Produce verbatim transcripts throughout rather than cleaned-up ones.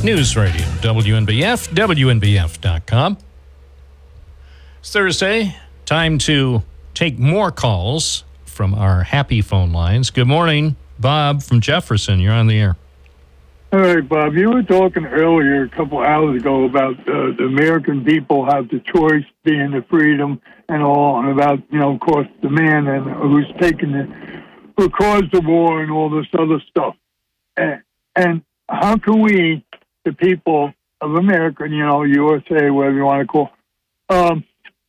News Radio, W N B F, W N B F dot com. It's Thursday. Time to take more calls from our happy phone lines. Good morning, Bob from Jefferson. You're on the air. All right, Bob. You were talking earlier, a couple hours ago, about uh, the American people have the choice, being the freedom and all, and about, you know, of course, the man and who's taking it, who caused the war and all this other stuff. And, and how can we, the people of America, you know, U S A, whatever you want to call, um,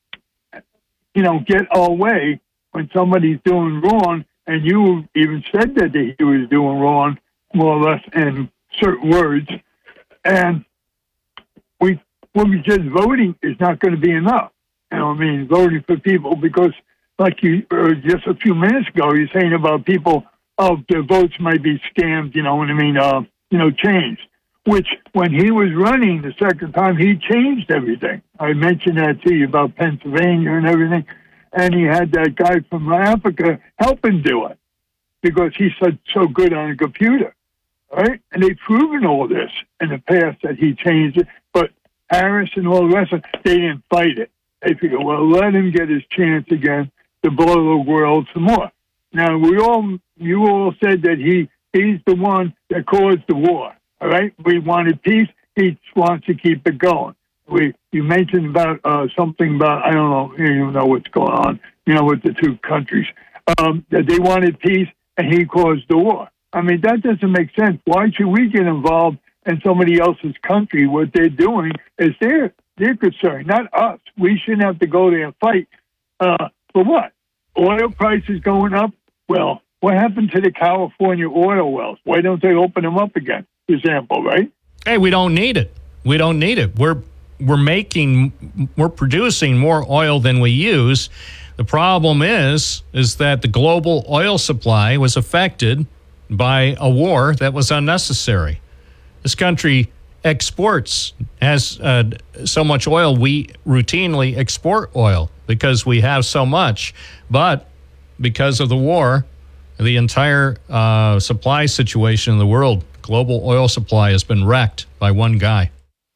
you know, get our way when somebody's doing wrong, and you even said that he was doing wrong, more or less, in certain words, and we, well, we just voting is not going to be enough. You know, I mean, voting for people, because, like you uh, just a few minutes ago, you're saying about people, oh, their votes might be scammed. You know what I mean? Uh, you know, changed. Which, when he was running the second time, he changed everything. I mentioned that to you about Pennsylvania and everything, and he had that guy from Africa help him do it because he's so, so good on a computer, right? And they've proven all this in the past that he changed it, but Harris and all the rest of it, they didn't fight it. They figured, well, let him get his chance again to blow the world some more. Now, we all, you all said that he he's the one that caused the war. All right, we wanted peace. He wants to keep it going. We, you mentioned about uh, something about, I don't know, you don't even know what's going on, you know, with the two countries, um, that they wanted peace and he caused the war. I mean, that doesn't make sense. Why should we get involved in somebody else's country? What they're doing is their, their concern, not us. We shouldn't have to go there and fight. Uh, for what? Oil prices going up? Well, what happened to the California oil wells? Why don't they open them up again? Example, right? Hey, we don't need it. We don't need it. We're we're making, we're producing more oil than we use. The problem is, is that the global oil supply was affected by a war that was unnecessary. This country exports, has uh, so much oil, we routinely export oil because we have so much. But because of the war, the entire uh, supply situation in the world, global oil supply, has been wrecked by one guy.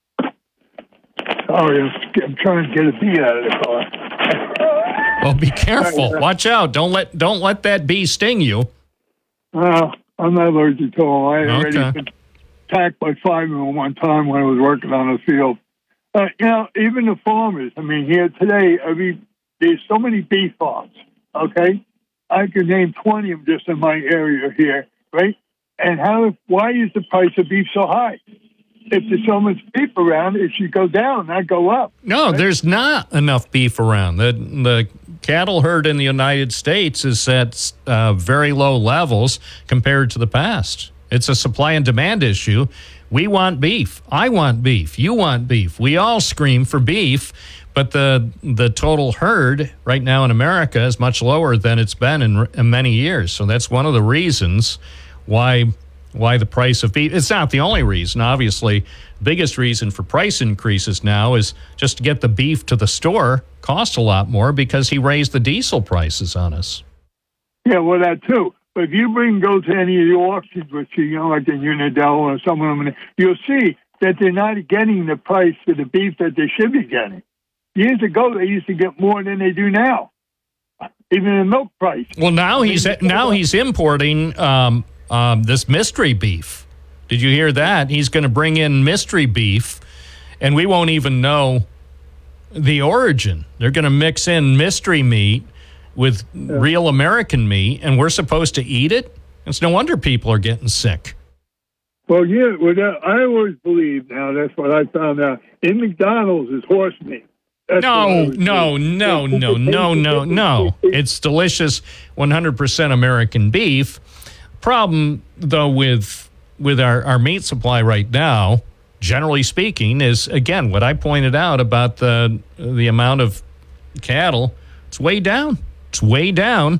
Sorry, I'm trying to get a bee out of the car. Well, be careful. Watch out. Don't let don't let that bee sting you. Well, I'm not allergic to them. I had already Okay. been attacked by five of them one time when I was working on the field. Uh, you know, even the farmers. I mean, here today, I mean, there's so many beef farms, okay? I could name twenty of them just in my area here, right? And how? Why is the price of beef so high? If there's so much beef around, it should go down, not go up. No, right? there's not enough beef around. The the cattle herd in the United States is at uh, very low levels compared to the past. It's a supply and demand issue. We want beef. I want beef. You want beef. We all scream for beef, but the the total herd right now in America is much lower than it's been in, in many years. So that's one of the reasons why why the price of beef. It's not the only reason, obviously. The biggest reason for price increases now is just to get the beef to the store costs a lot more because he raised the diesel prices on us. Yeah, well, that too. But if you bring go to any of the auctions, which you know, like in Unidell or some of them, you'll see that they're not getting the price for the beef that they should be getting. Years ago, they used to get more than they do now, even the milk price. Well, now he's now he's importing um, um, this mystery beef. Did you hear that? He's going to bring in mystery beef, and we won't even know the origin. They're going to mix in mystery meat with yeah. real American meat, and we're supposed to eat it? It's no wonder people are getting sick. Well, yeah, well, that, I always believe now, that's what I found out, in McDonald's is horse meat. That's no, no, no, no, no, no, no. It's delicious, one hundred percent American beef. Problem, though, with with our, our meat supply right now, generally speaking, is, again, what I pointed out about the the amount of cattle. It's way down. It's way down.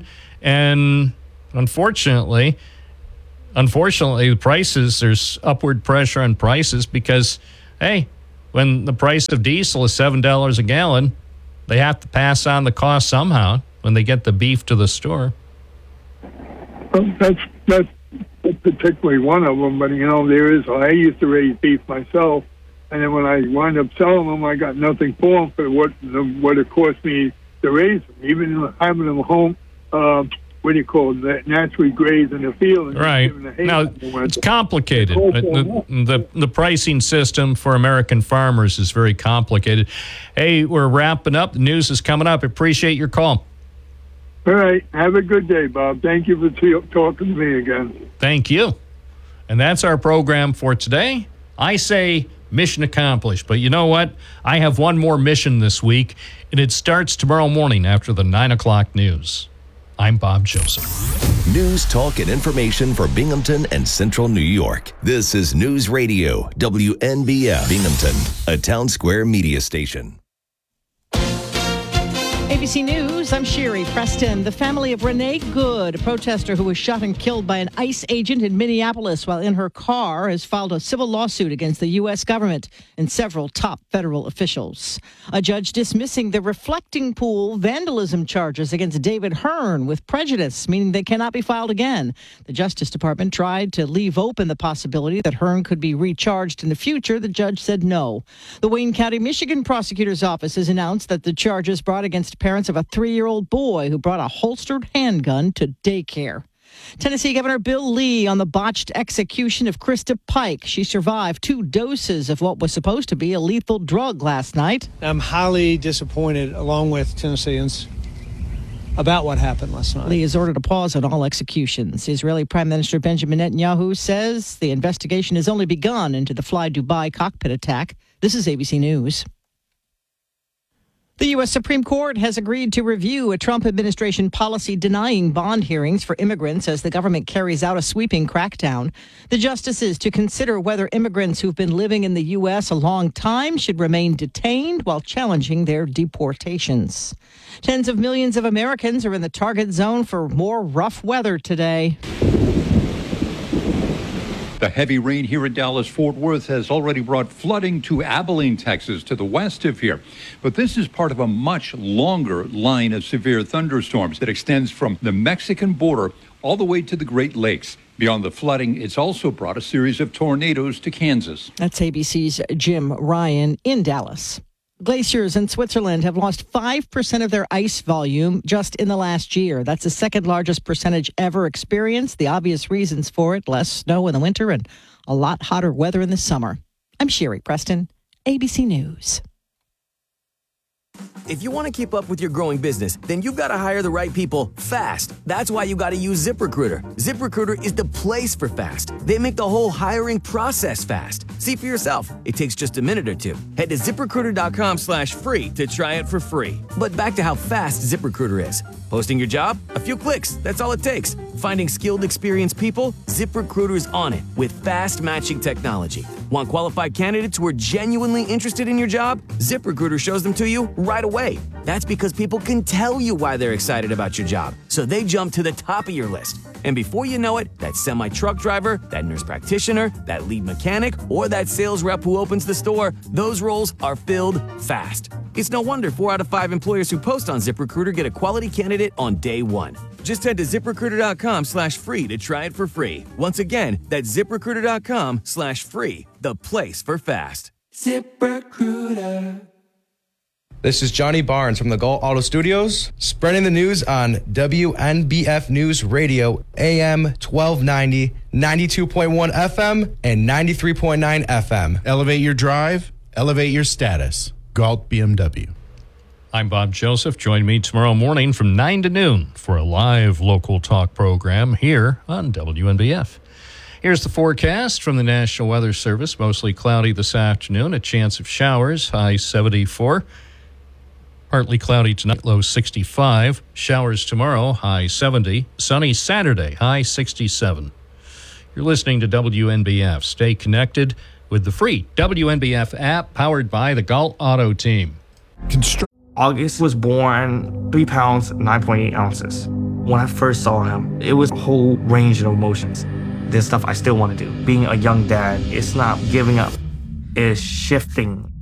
And unfortunately, unfortunately, the prices, there's upward pressure on prices because, hey, when the price of diesel is seven dollars a gallon, they have to pass on the cost somehow when they get the beef to the store. Well, that's, that's particularly one of them, but, you know, there is, I used to raise beef myself, and then when I wind up selling them, I got nothing for them for what, what it cost me to raise them. Even having them home, uh, what do you call it, naturally graze in the field. And right. The now, it's complicated. The, the, the pricing system for American farmers is very complicated. Hey, we're wrapping up. The news is coming up. Appreciate your call. All right. Have a good day, Bob. Thank you for t- talking to me again. Thank you. And that's our program for today. I say mission accomplished. But you know what? I have one more mission this week, and it starts tomorrow morning after the nine o'clock news. I'm Bob Joseph. News, talk, and information for Binghamton and Central New York. This is News Radio, W N B F Binghamton, a Town Square media station. A B C News, I'm Sherry Preston. The family of Renee Good, a protester who was shot and killed by an ICE agent in Minneapolis while in her car, has filed a civil lawsuit against the U S government and several top federal officials. A judge dismissing the reflecting pool vandalism charges against David Hearn with prejudice, meaning they cannot be filed again. The Justice Department tried to leave open the possibility that Hearn could be recharged in the future. The judge said no. The Wayne County, Michigan prosecutor's office has announced that the charges brought against parents of a three-year-old boy who brought a holstered handgun to daycare. Tennessee Governor Bill Lee on the botched execution of Krista Pike. She survived two doses of what was supposed to be a lethal drug last night. I'm highly disappointed, along with Tennesseans, about what happened last night. Lee has ordered a pause on all executions. Israeli Prime Minister Benjamin Netanyahu says the investigation has only begun into the Fly Dubai cockpit attack. This is A B C News. The U S Supreme Court has agreed to review a Trump administration policy denying bond hearings for immigrants as the government carries out a sweeping crackdown. The justices to consider whether immigrants who've been living in the U S a long time should remain detained while challenging their deportations. Tens of millions of Americans are in the target zone for more rough weather today. The heavy rain here in Dallas-Fort Worth has already brought flooding to Abilene, Texas, to the west of here. But this is part of a much longer line of severe thunderstorms that extends from the Mexican border all the way to the Great Lakes. Beyond the flooding, it's also brought a series of tornadoes to Kansas. That's A B C's Jim Ryan in Dallas. Glaciers in Switzerland have lost five percent of their ice volume just in the last year. That's the second largest percentage ever experienced. The obvious reasons for it: less snow in the winter and a lot hotter weather in the summer. I'm Sherry Preston, A B C News. If you want to keep up with your growing business, then you've got to hire the right people fast. That's why you got to use ZipRecruiter. ZipRecruiter is the place for fast. They make the whole hiring process fast. See for yourself. It takes just a minute or two. Head to ZipRecruiter.com slash free to try it for free. But back to how fast ZipRecruiter is. Posting your job? A few clicks. That's all it takes. Finding skilled, experienced people? ZipRecruiter is on it with fast matching technology. Want qualified candidates who are genuinely interested in your job? ZipRecruiter shows them to you right away. That's because people can tell you why they're excited about your job, so they jump to the top of your list. And before you know it, that semi-truck driver, that nurse practitioner, that lead mechanic, or that sales rep who opens the store, those roles are filled fast. It's no wonder four out of five employers who post on ZipRecruiter get a quality candidate on day one. Just head to ZipRecruiter.com slash free to try it for free. Once again, that's ZipRecruiter.com slash free, the place for fast. ZipRecruiter. This is Johnny Barnes from the Galt Auto Studios, spreading the news on W N B F News Radio, A M twelve ninety, ninety-two point one F M, and ninety-three point nine F M. Elevate your drive, elevate your status. Galt B M W. I'm Bob Joseph. Join me tomorrow morning from nine to noon for a live local talk program here on W N B F. Here's the forecast from the National Weather Service. Mostly cloudy this afternoon, a chance of showers, high seventy-four. Partly cloudy tonight, low sixty-five. Showers tomorrow, high seventy. Sunny Saturday, high sixty-seven. You're listening to W N B F. Stay connected with the free W N B F app powered by the Galt Auto Team. Constru- August was born three pounds, nine point eight ounces. When I first saw him, it was a whole range of emotions. There's stuff I still want to do. Being a young dad, it's not giving up. It's shifting